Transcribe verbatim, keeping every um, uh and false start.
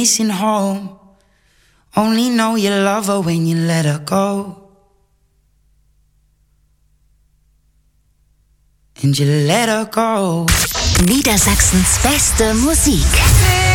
missing home. Only know you love her when you let her go. And you let her go. Niedersachsens beste Musik.